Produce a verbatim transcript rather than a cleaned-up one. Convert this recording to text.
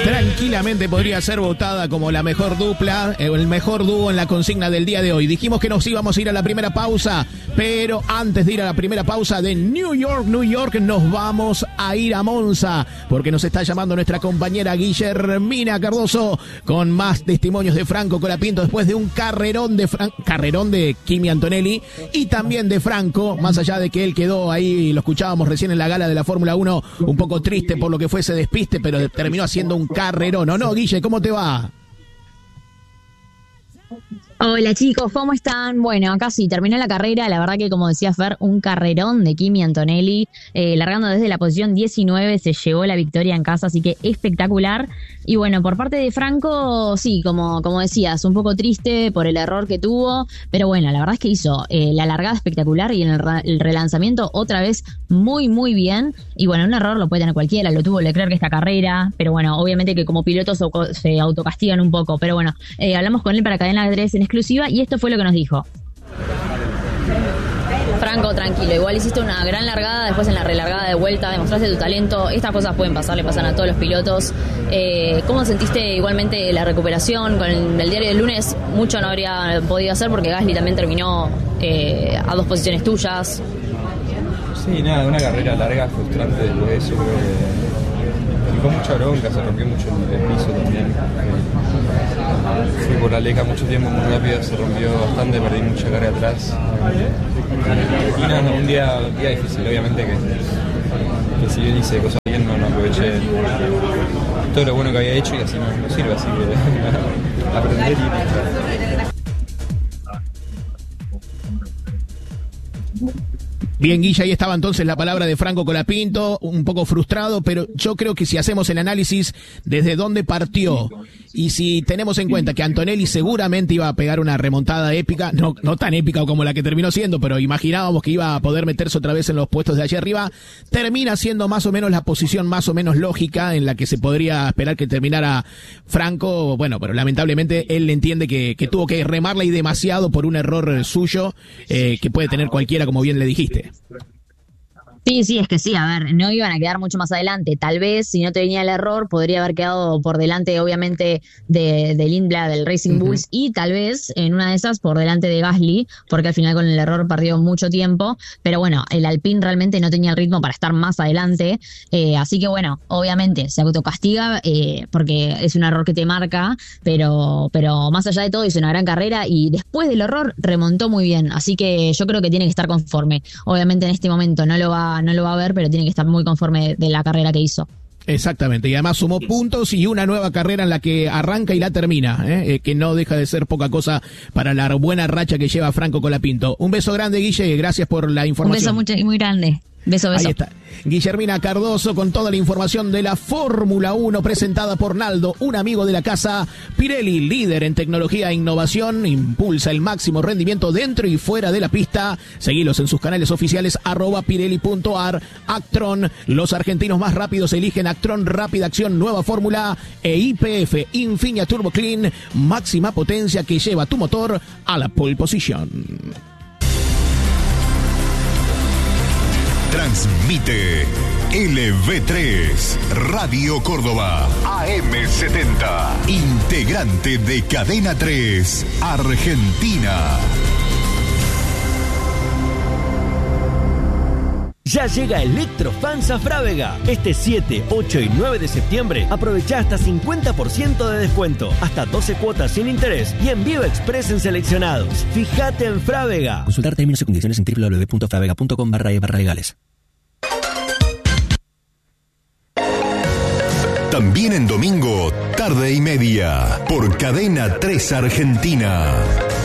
Tranquilamente podría ser votada como la mejor dupla, el mejor dúo en la consigna del día de hoy. Dijimos que nos íbamos a ir a la primera pausa, pero antes de ir a la primera pausa de New York, New York, nos vamos a ir a Monza, porque nos está llamando nuestra compañera Guillermina Cardoso con más testimonios de Franco Colapinto después de un carrerón de Fran- carrerón de Kimi Antonelli y también de Franco, más allá de que él quedó ahí, lo escuchábamos recién en la gala de la Fórmula uno, un poco triste por lo que fue ese despiste, pero terminó haciendo un carrerón, ¿o no, Guille? ¿Cómo te va? Hola chicos, ¿cómo están? Bueno, acá sí, terminó la carrera, la verdad que como decía Fer, un carrerón de Kimi Antonelli, eh, largando desde la posición diecinueve, se llevó la victoria en casa, así que espectacular. Y bueno, por parte de Franco, sí, como, como decías, un poco triste por el error que tuvo, pero bueno, la verdad es que hizo eh, la largada espectacular y en el, ra- el relanzamiento otra vez muy, muy bien. Y bueno, un error lo puede tener cualquiera, lo tuvo Leclerc esta carrera, pero bueno, obviamente que como pilotos se, se autocastigan un poco, pero bueno, eh, hablamos con él para Cadena tres en exclusiva y esto fue lo que nos dijo. Franco, tranquilo, igual hiciste una gran largada, después en la relargada de vuelta demostraste tu talento, estas cosas pueden pasar, le pasan a todos los pilotos. Eh, ¿Cómo sentiste igualmente la recuperación? Con el, el diario del lunes mucho no habría podido hacer porque Gasly también terminó eh, a dos posiciones tuyas. Sí, nada, una carrera larga, frustrante después de eso, que con mucha bronca, se rompió mucho el, el piso también. Fui por la leca mucho tiempo, muy rápido, se rompió bastante, perdí mucha carga atrás. Y nada, un día, un día difícil, obviamente que, que si bien hice cosas bien, no, no aproveché todo lo bueno que había hecho y así no, no sirve, así que aprender y mejorar. Bien, Guilla, ahí estaba entonces la palabra de Franco Colapinto, un poco frustrado, pero yo creo que si hacemos el análisis desde dónde partió y si tenemos en cuenta que Antonelli seguramente iba a pegar una remontada épica, no, no tan épica como la que terminó siendo, pero imaginábamos que iba a poder meterse otra vez en los puestos de allá arriba, termina siendo más o menos la posición más o menos lógica en la que se podría esperar que terminara Franco, bueno, pero lamentablemente él entiende que, que tuvo que remarla y demasiado por un error suyo eh, que puede tener cualquiera, como bien le dijiste. Sí, sí, es que sí, a ver, no iban a quedar mucho más adelante. Tal vez, si no tenía el error, podría haber quedado por delante, obviamente, de, de Lindblad, del Racing Bulls, uh-huh. Y tal vez, en una de esas, por delante de Gasly, porque al final con el error perdió mucho tiempo. Pero bueno, el Alpine realmente no tenía el ritmo para estar más adelante. Eh, así que bueno, obviamente, se autocastiga, eh, porque es un error que te marca, pero, pero más allá de todo, hizo una gran carrera y después del error remontó muy bien. Así que yo creo que tiene que estar conforme. Obviamente en este momento no lo va no lo va a ver, pero tiene que estar muy conforme de la carrera que hizo. Exactamente, y además sumó puntos y una nueva carrera en la que arranca y la termina, ¿eh? Eh, que no deja de ser poca cosa para la buena racha que lleva Franco Colapinto. Un beso grande, Guille, gracias por la información. Un beso muy, muy grande. Beso, beso. Ahí está. Guillermina Cardoso con toda la información de la Fórmula uno presentada por Naldo, un amigo de la casa. Pirelli, líder en tecnología e innovación, impulsa el máximo rendimiento dentro y fuera de la pista. Seguilos en sus canales oficiales, arroba pirelli punto ar. Actron, los argentinos más rápidos eligen Actron Rápida Acción, nueva fórmula. E I P F, Infinia Turbo Clean, máxima potencia que lleva tu motor a la pole position. Transmite L V tres, Radio Córdoba, A M setenta, integrante de Cadena tres, Argentina. Ya llega Electrofans a Frávega. Este siete, ocho y nueve de septiembre aprovecha hasta cincuenta por ciento de descuento, hasta doce cuotas sin interés y envío express en seleccionados. Fíjate en Frávega. Consultar términos y condiciones en doble u doble u doble u punto fravega punto com barra e barra legales. También en domingo, tarde y media, por Cadena tres Argentina.